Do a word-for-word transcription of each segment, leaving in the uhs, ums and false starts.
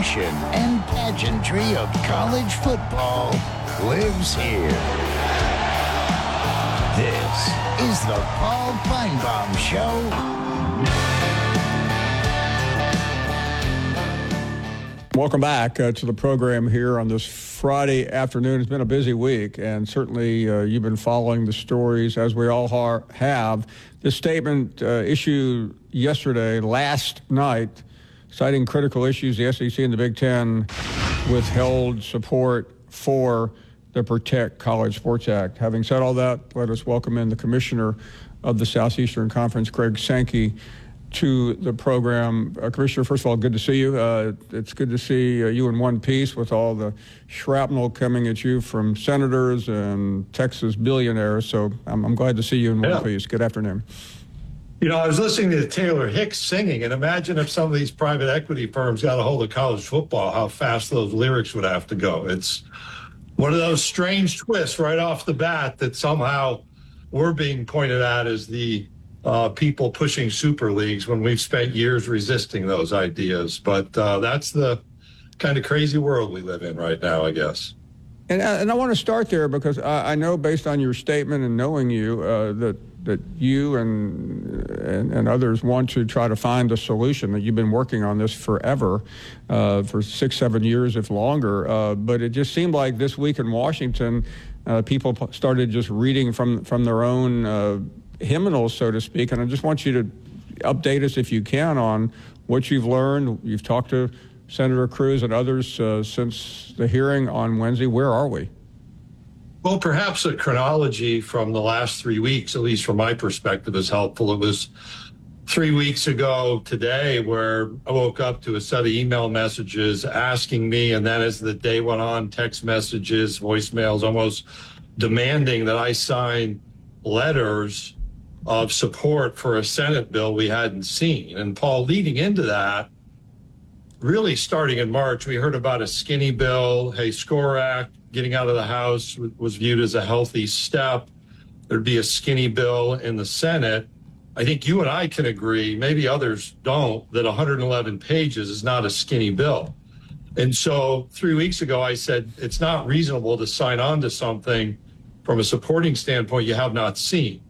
passion and pageantry of college football lives here. This is the Paul Finebaum Show. Welcome back uh, to the program here on this Friday afternoon. It's been a busy week, and certainly uh, you've been following the stories, as we all ha- have. This statement uh, issued yesterday, last night, citing critical issues, the S E C and the Big Ten withheld support for the Protect College Sports Act. Having said all that, let us welcome in the Commissioner of the Southeastern Conference, Greg Sankey, to the program. Uh, Commissioner, first of all, good to see you. Uh, it's good to see uh, you in one piece with all the shrapnel coming at you from senators and Texas billionaires. So I'm, I'm glad to see you in one yeah. piece. Good afternoon. You know, I was listening to Taylor Hicks singing, and imagine if some of these private equity firms got a hold of college football, how fast those lyrics would have to go. It's one of those strange twists right off the bat that somehow we're being pointed at as the Uh, people pushing super leagues when we've spent years resisting those ideas. But uh, that's the kind of crazy world we live in right now, I guess. And, and I want to start there because I, I know, based on your statement and knowing you, uh, that that you and, and and others want to try to find a solution. That you've been working on this forever, uh, for six, seven years, if longer. Uh, but it just seemed like this week in Washington, uh, people started just reading from from their own Uh, hymnals, so to speak, and I just want you to update us, if you can, on what you've learned. You've talked to Senator Cruz and others uh, since the hearing on Wednesday. Where are we? Well, perhaps a chronology from the last three weeks, at least from my perspective, is helpful. It was three weeks ago today where I woke up to a set of email messages asking me, and then as the day went on, text messages, voicemails, almost demanding that I sign letters of support for a Senate bill we hadn't seen. And Paul, leading into that, really starting in March, we heard about a skinny bill. Hey, SCORE Act, getting out of the House was viewed as a healthy step. There'd be a skinny bill in the Senate. I think you and I can agree, maybe others don't, that one hundred eleven pages is not a skinny bill. And so three weeks ago, I said, it's not reasonable to sign on to something from a supporting standpoint you have not seen.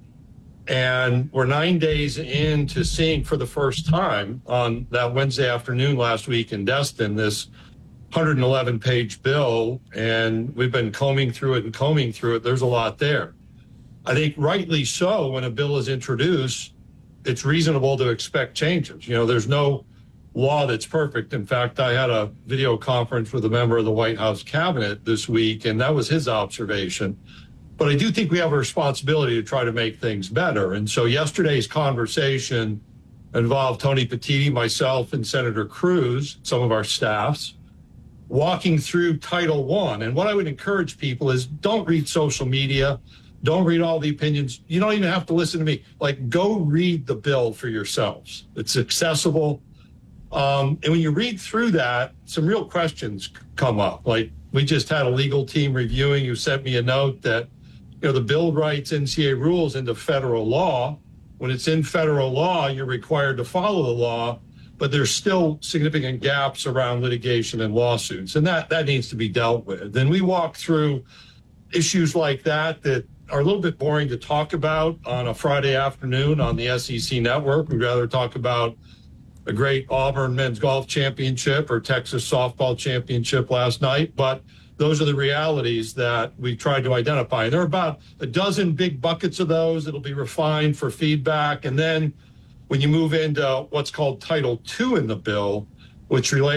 And we're nine days into seeing for the first time on that Wednesday afternoon last week in Destin this one hundred eleven page bill, and we've been combing through it and combing through it. There's a lot there. I think rightly so, when a bill is introduced, it's reasonable to expect changes. You know, there's no law that's perfect. In fact, I had a video conference with a member of the White House cabinet this week, and that was his observation. But I do think we have a responsibility to try to make things better. And so yesterday's conversation involved Tony Petitti, myself, and Senator Cruz, some of our staffs, walking through Title One. And what I would encourage people is don't read social media. Don't read all the opinions. You don't even have to listen to me. Like, go read the bill for yourselves. It's accessible. Um, and when you read through that, some real questions come up. Like, we just had a legal team reviewing who sent me a note that, you know, the bill writes N C A A rules into federal law. When it's in federal law, you're required to follow the law, but there's still significant gaps around litigation and lawsuits, and that, that needs to be dealt with. Then we walk through issues like that that are a little bit boring to talk about on a Friday afternoon on the S E C network. We'd rather talk about a great Auburn men's golf championship or Texas softball championship last night, but those are the realities that we tried to identify. There are about a dozen big buckets of those that'll be refined for feedback. And then when you move into what's called Title Two in the bill, which relates